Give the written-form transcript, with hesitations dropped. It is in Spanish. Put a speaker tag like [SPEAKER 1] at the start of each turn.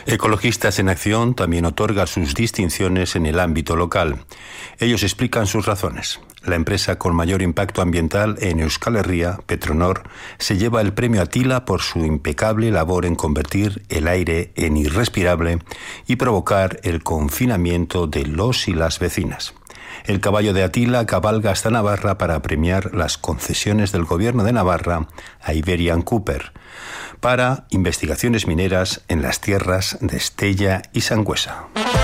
[SPEAKER 1] Ecologistas en Acción también otorga sus distinciones en el ámbito local. Ellos explican sus razones. La empresa con mayor impacto ambiental en Euskal Herria, Petronor, se lleva el premio Atila por su impecable labor en convertir el aire en irrespirable y provocar el confinamiento de los y las vecinas. El caballo de Atila cabalga hasta Navarra para premiar las concesiones del Gobierno de Navarra a Iberian Cooper para investigaciones mineras en las tierras de Estella y Sangüesa.